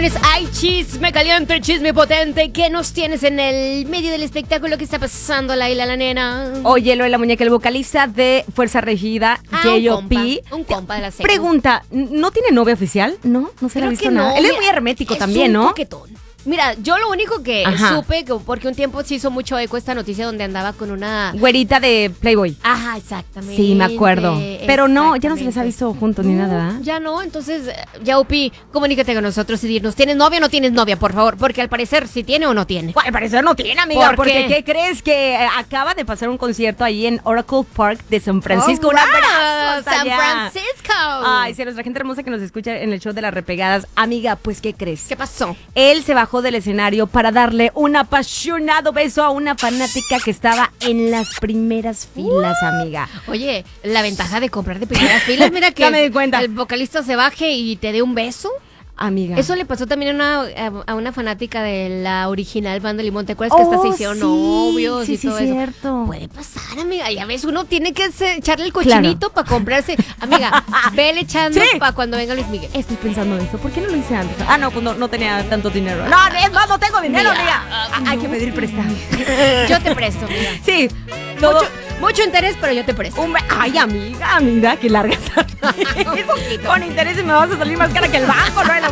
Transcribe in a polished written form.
señores, hay chisme caliente, chisme potente. ¿Qué nos tienes en el medio del espectáculo? ¿Qué está pasando, Laila, la nena? Oye, lo de la muñeca, el vocalista de Fuerza Regida, J.O.P. Un compa de la serie. Pregunta, ¿no tiene novia oficial? No se le ha visto nada. Él es muy hermético también, ¿no? Coquetón. Mira, yo lo único que Ajá. supe, porque un tiempo se hizo mucho eco esta noticia donde andaba con una... Güerita de Playboy. Ajá, exactamente. Sí, me acuerdo. Pero no, ya no se les ha visto juntos ni nada, ¿verdad? Ya no, entonces, J.O.P., comunícate con nosotros y dinos, ¿tienes novia o no tienes novia, por favor? Porque al parecer sí tiene o no tiene. Al parecer no tiene, amiga. ¿Por porque qué? ¿qué crees? Que acaba de pasar un concierto ahí en Oracle Park de San Francisco. Oh, Un wow, abrazo hasta San allá. Francisco. Ay, sí, a nuestra gente hermosa que nos escucha en el show de las repegadas. Amiga, pues, ¿qué crees? ¿Qué pasó? Él se bajó del escenario para darle un apasionado beso a una fanática que estaba en las primeras filas, amiga. Oye, la ventaja de comprar de primeras filas, mira que Ya me di cuenta. el vocalista se baje y te dé un beso. Amiga. Eso le pasó también a una fanática de la original Banda Limón. ¿Te acuerdas que hasta se hicieron novios y todo eso? Cierto. Puede pasar, amiga. Ya ves, uno tiene que echarle el cochinito para comprarse. Amiga, vele echando Sí. para cuando venga Luis Miguel. Estoy pensando eso. ¿Por qué no lo hice antes? Ah, no, pues no tenía tanto dinero. No, es más, no tengo dinero, Mira, amiga. Hay que pedir prestado. Yo te presto, amiga. Sí. Todo. Mucho interés, pero yo te presto. Ay, amiga, qué larga está. Con intereses me vas a salir más cara que el banco, ¿no?